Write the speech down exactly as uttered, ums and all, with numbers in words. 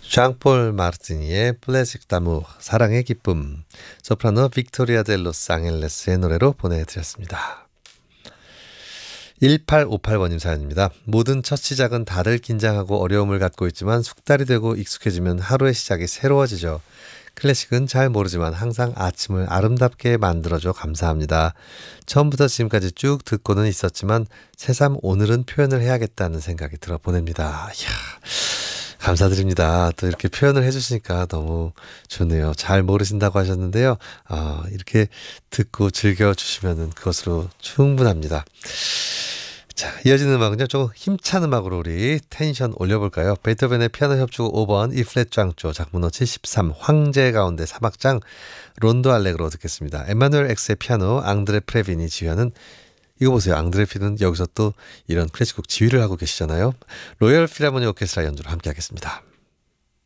샹폴 마르티니의 플래식 다무 사랑의 기쁨, 소프라노 빅토리아 델 로스 앙헬레스의 노래로 보내드렸습니다. 일팔오팔 번님 사연입니다. 모든 첫 시작은 다들 긴장하고 어려움을 갖고 있지만 숙달이 되고 익숙해지면 하루의 시작이 새로워지죠. 클래식은 잘 모르지만 항상 아침을 아름답게 만들어줘 감사합니다. 처음부터 지금까지 쭉 듣고는 있었지만 새삼 오늘은 표현을 해야겠다는 생각이 들어 보냅니다. 이야, 감사드립니다. 또 이렇게 표현을 해주시니까 너무 좋네요. 잘 모르신다고 하셨는데요. 어, 이렇게 듣고 즐겨주시면 그것으로 충분합니다. 자, 이어지는 음악은요, 조금 힘찬 음악으로 우리 텐션 올려볼까요? 베토벤의 피아노 협주곡 오 번 E플랫 짱조 작문호 칠십삼 황제 가운데 삼 악장 론도 알레그로 듣겠습니다. 에마누엘 엑스의 피아노 앙드레 프레빈이 지휘하는, 이거 보세요. 앙드레 프레빈은 여기서 또 이런 클래식곡 지휘를 하고 계시잖아요. 로열 필하모니 오케스트라 연주로 함께 하겠습니다.